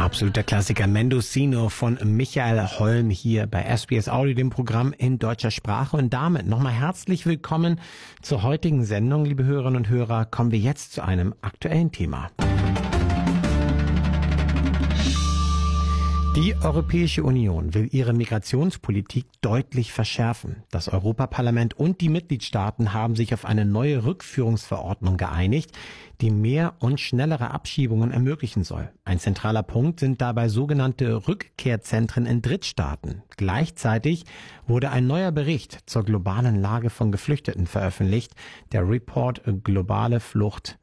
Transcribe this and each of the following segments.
Absoluter Klassiker Mendocino von Michael Holm hier bei SBS Audio, dem Programm in deutscher Sprache. Und damit nochmal herzlich willkommen zur heutigen Sendung, liebe Hörerinnen und Hörer. Kommen wir jetzt zu einem aktuellen Thema. Die Europäische Union will ihre Migrationspolitik deutlich verschärfen. Das Europaparlament und die Mitgliedstaaten haben sich auf eine neue Rückführungsverordnung geeinigt, die mehr und schnellere Abschiebungen ermöglichen soll. Ein zentraler Punkt sind dabei sogenannte Rückkehrzentren in Drittstaaten. Gleichzeitig wurde ein neuer Bericht zur globalen Lage von Geflüchteten veröffentlicht. Der Report Globale Flucht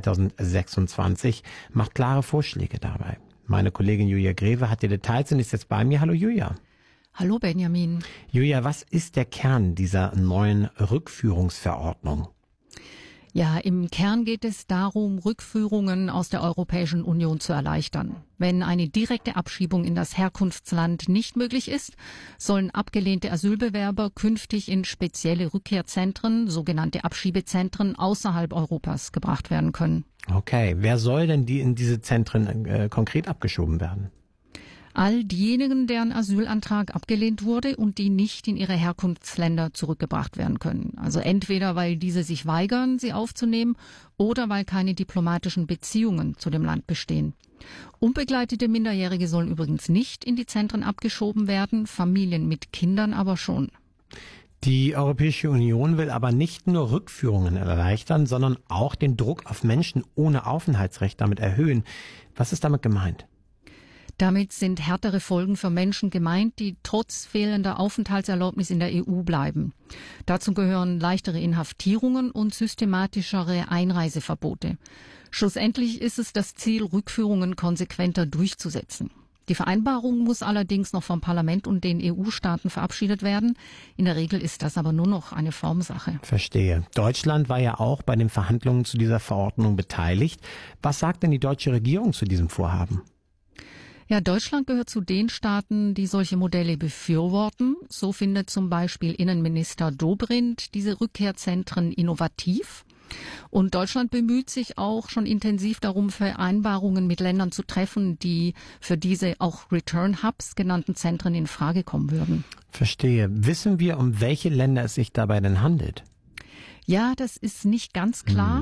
2026 macht klare Vorschläge dabei. Meine Kollegin Julia Greve hat die Details und ist jetzt bei mir. Hallo Julia. Hallo Benjamin. Julia, was ist der Kern dieser neuen Rückführungsverordnung? Ja, im Kern geht es darum, Rückführungen aus der Europäischen Union zu erleichtern. Wenn eine direkte Abschiebung in das Herkunftsland nicht möglich ist, sollen abgelehnte Asylbewerber künftig in spezielle Rückkehrzentren, sogenannte Abschiebezentren, außerhalb Europas gebracht werden können. Okay, wer soll denn in diese Zentren konkret abgeschoben werden? All diejenigen, deren Asylantrag abgelehnt wurde und die nicht in ihre Herkunftsländer zurückgebracht werden können. Also entweder, weil diese sich weigern, sie aufzunehmen, oder weil keine diplomatischen Beziehungen zu dem Land bestehen. Unbegleitete Minderjährige sollen übrigens nicht in die Zentren abgeschoben werden, Familien mit Kindern aber schon. Die Europäische Union will aber nicht nur Rückführungen erleichtern, sondern auch den Druck auf Menschen ohne Aufenthaltsrecht damit erhöhen. Was ist damit gemeint? Damit sind härtere Folgen für Menschen gemeint, die trotz fehlender Aufenthaltserlaubnis in der EU bleiben. Dazu gehören leichtere Inhaftierungen und systematischere Einreiseverbote. Schlussendlich ist es das Ziel, Rückführungen konsequenter durchzusetzen. Die Vereinbarung muss allerdings noch vom Parlament und den EU-Staaten verabschiedet werden. In der Regel ist das aber nur noch eine Formsache. Verstehe. Deutschland war ja auch bei den Verhandlungen zu dieser Verordnung beteiligt. Was sagt denn die deutsche Regierung zu diesem Vorhaben? Ja, Deutschland gehört zu den Staaten, die solche Modelle befürworten. So findet zum Beispiel Innenminister Dobrindt diese Rückkehrzentren innovativ. Und Deutschland bemüht sich auch schon intensiv darum, Vereinbarungen mit Ländern zu treffen, die für diese auch Return Hubs genannten Zentren in Frage kommen würden. Verstehe. Wissen wir, um welche Länder es sich dabei denn handelt? Ja, das ist nicht ganz klar.